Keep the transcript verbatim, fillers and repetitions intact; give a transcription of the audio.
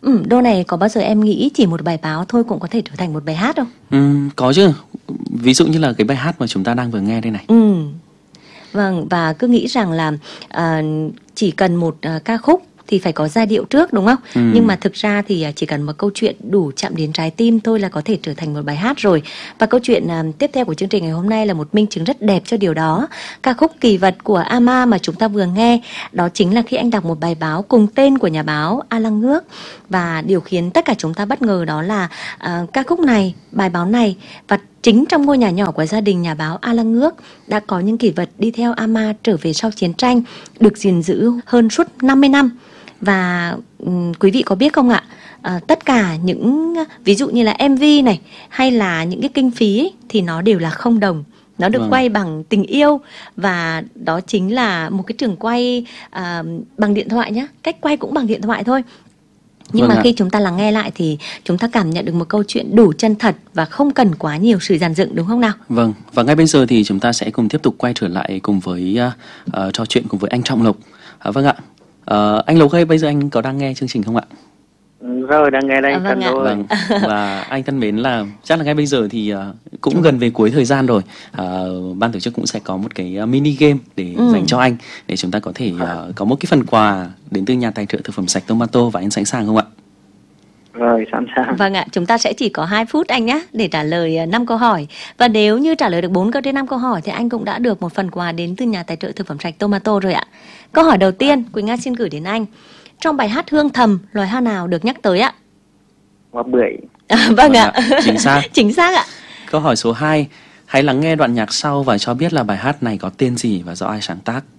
Ừ, đô này có bao giờ em nghĩ chỉ một bài báo thôi cũng có thể trở thành một bài hát không? Ừ, có chứ. Ví dụ như là cái bài hát mà chúng ta đang vừa nghe đây này. Ừ. Vâng, và cứ nghĩ rằng là à, chỉ cần một à, ca khúc thì phải có giai điệu trước đúng không? Ừ. Nhưng mà thực ra thì chỉ cần một câu chuyện đủ chạm đến trái tim thôi là có thể trở thành một bài hát rồi. Và câu chuyện à, tiếp theo của chương trình ngày hôm nay là một minh chứng rất đẹp cho điều đó. Ca khúc Kỳ vật của Ama mà chúng ta vừa nghe, đó chính là khi anh đọc một bài báo cùng tên của nhà báo A Lăng Ngước. Và điều khiến tất cả chúng ta bất ngờ đó là à, ca khúc này, bài báo này và chính trong ngôi nhà nhỏ của gia đình nhà báo A Lăng Ngước đã có những kỷ vật đi theo Ama trở về sau chiến tranh, được gìn giữ hơn suốt năm mươi năm. Và um, quý vị có biết không ạ, à, tất cả những ví dụ như là em vê này hay là những cái kinh phí ấy, thì nó đều là không đồng. Nó được Vâng. quay bằng tình yêu và đó chính là một cái trường quay à, bằng điện thoại nhé. Cách quay cũng bằng điện thoại thôi. Nhưng Vâng mà ạ. khi chúng ta lắng nghe lại thì chúng ta cảm nhận được một câu chuyện đủ chân thật và không cần quá nhiều sự dàn dựng, đúng không nào? Vâng, và ngay bây giờ thì chúng ta sẽ cùng tiếp tục quay trở lại cùng với uh, uh, trò chuyện cùng với anh Trọng Lộc. Uh, vâng ạ. Uh, anh Lộc ơi, bây giờ anh có đang nghe chương trình không ạ? Rồi, đang nghe đây. À, vâng ạ. Vâng, và anh thân mến là chắc là ngay bây giờ thì uh, cũng gần về cuối thời gian rồi. Uh, ban tổ chức cũng sẽ có một cái uh, mini game để Ừ. dành cho anh, để chúng ta có thể uh, có một cái phần quà đến từ nhà tài trợ thực phẩm sạch Tomato, và anh sẵn sàng không ạ? Rồi, sẵn sàng. Vâng ạ, chúng ta sẽ chỉ có hai phút anh nhé để trả lời năm câu hỏi. Và nếu như trả lời được bốn câu trên năm câu hỏi thì anh cũng đã được một phần quà đến từ nhà tài trợ thực phẩm sạch Tomato rồi ạ. Câu hỏi đầu tiên, Quỳnh Nga xin gửi đến anh. Trong bài hát Hương Thầm, loài hoa nào được nhắc tới ạ? Hoa bưởi. À, vâng, Vâng ạ. ạ, chính xác. Chính xác ạ. Câu hỏi số hai, hãy lắng nghe đoạn nhạc sau và cho biết là bài hát này có tên gì và do ai sáng tác.